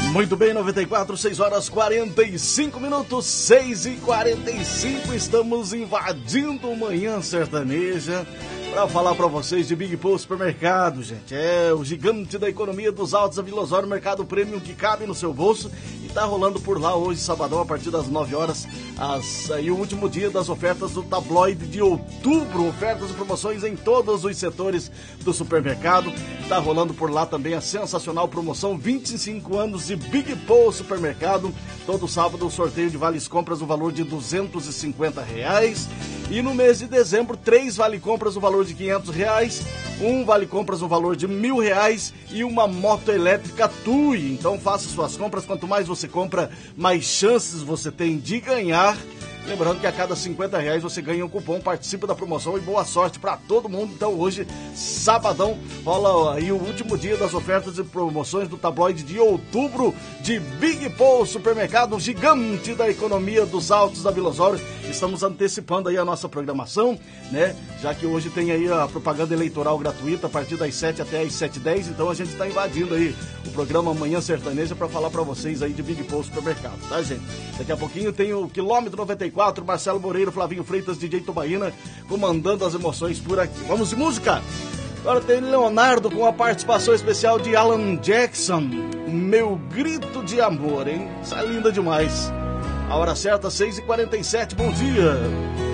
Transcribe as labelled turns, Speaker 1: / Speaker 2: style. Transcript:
Speaker 1: Muito bem, 94, 6 horas 45 minutos, 6h45, estamos invadindo Manhã Sertaneja para falar para vocês de Big Paul Supermercado, gente. É o gigante da economia dos Altos da Vila Osório, mercado premium que cabe no seu bolso. E tá rolando por lá hoje, sabadão, a partir das 9 horas, aí o último dia das ofertas do tabloide de outubro. Ofertas e promoções em todos os setores do supermercado. Tá rolando por lá também a sensacional promoção 25 anos de Big Paul Supermercado. Todo sábado o sorteio de vales compras no valor de R$250. E no mês de dezembro, 3 vale compras no valor de R$500, um vale compras no valor de R$1.000 e uma moto elétrica TUI. Então faça suas compras, quanto mais você compra, mais chances você tem de ganhar. Lembrando que a cada R$50 você ganha um cupom, participa da promoção e boa sorte para todo mundo. Então hoje, sabadão, rola aí o último dia das ofertas e promoções do tabloide de outubro de Big Paul Supermercado, gigante da economia dos Altos da Vila Osório. Estamos antecipando aí a nossa programação, né? Já que hoje tem aí a propaganda eleitoral gratuita a partir das 7 até as 7h10, então a gente está invadindo aí o programa Manhã Sertaneja para falar para vocês aí de Big Paul Supermercado, tá, gente? Daqui a pouquinho tem o quilômetro 94, Marcelo Moreira, Flavinho Freitas, DJ Tubaína, comandando as emoções por aqui. Vamos de música? Agora tem Leonardo com a participação especial de Alan Jackson, Meu Grito de Amor, hein? Isso é linda demais. A hora certa, 6h47, bom dia.